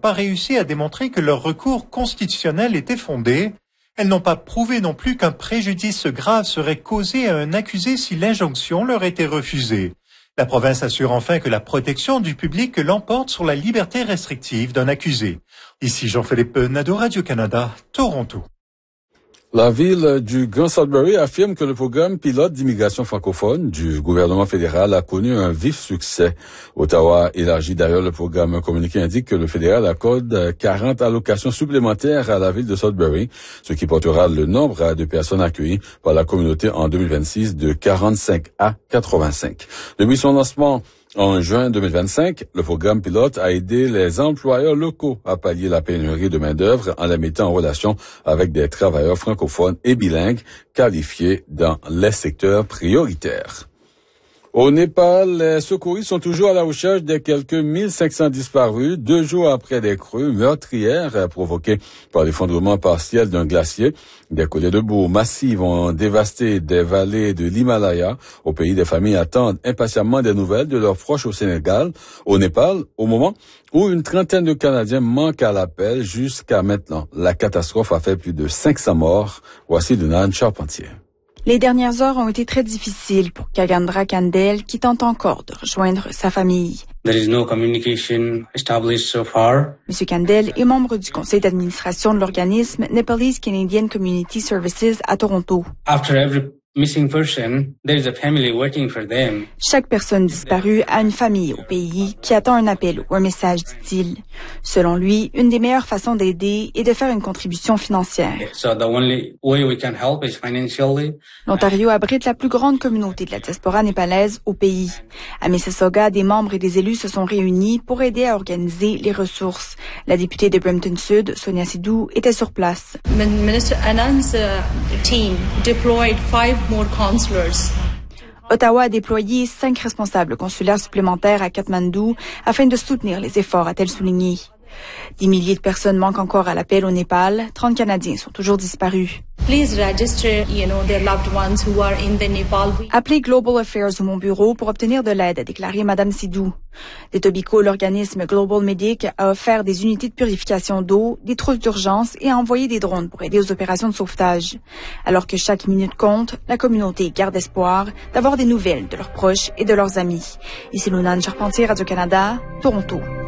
pas réussi à démontrer que leur recours constitutionnel était fondé. Elles n'ont pas prouvé non plus qu'un préjudice grave serait causé à un accusé si l'injonction leur était refusée. La province assure enfin que la protection du public l'emporte sur la liberté restrictive d'un accusé. Ici Jean-Philippe Nadeau, Radio-Canada, Toronto. La ville du Grand Sudbury affirme que le programme pilote d'immigration francophone du gouvernement fédéral a connu un vif succès. Ottawa élargit d'ailleurs le programme. Un communiqué indique que le fédéral accorde 40 allocations supplémentaires à la ville de Sudbury, ce qui portera le nombre de personnes accueillies par la communauté en 2026 de 45 à 85. Depuis son lancement en juin 2025, le programme pilote a aidé les employeurs locaux à pallier la pénurie de main-d'œuvre en les mettant en relation avec des travailleurs francophones et bilingues qualifiés dans les secteurs prioritaires. Au Népal, les secouristes sont toujours à la recherche des quelques 1500 disparus, 2 jours après des crues meurtrières provoquées par l'effondrement partiel d'un glacier. Des coulées de boue massives ont dévasté des vallées de l'Himalaya. Au pays, des familles attendent impatiemment des nouvelles de leurs proches au Népal, au moment où une trentaine de Canadiens manquent à l'appel jusqu'à maintenant. La catastrophe a fait plus de 500 morts. Voici Lunane Charpentier. Les dernières heures ont été très difficiles pour Kagandra Kandel, qui tente encore de rejoindre sa famille. There is no communication established so far. M. Kandel est membre du conseil d'administration de l'organisme Nepalese Canadian Community Services à Toronto. After every missing person, there is a family waiting for them. Chaque personne disparue a une famille au pays qui attend un appel ou un message, dit-il. Selon lui, une des meilleures façons d'aider est de faire une contribution financière. So the only way we can help is financially. L'Ontario abrite la plus grande communauté de la diaspora népalaise au pays. À Mississauga, des membres et des élus se sont réunis pour aider à organiser les ressources. La députée de Brampton Sud, Sonia Sidhu, était sur place. Minister Anand's team deployed 5 more counselors. Ottawa a déployé 5 responsables consulaires supplémentaires à Katmandou afin de soutenir les efforts, a-t-elle souligné. Des milliers de personnes manquent encore à l'appel au Népal. 30 Canadiens sont toujours disparus. Please register, their loved ones who are in the Nepal. Appelez Global Affairs ou mon bureau pour obtenir de l'aide, a déclaré Mme Sidhu. De Tobico, l'organisme Global Medic a offert des unités de purification d'eau, des trousses d'urgence et a envoyé des drones pour aider aux opérations de sauvetage. Alors que chaque minute compte, la communauté garde espoir d'avoir des nouvelles de leurs proches et de leurs amis. Ici Lunane Charpentier, Radio-Canada, Toronto.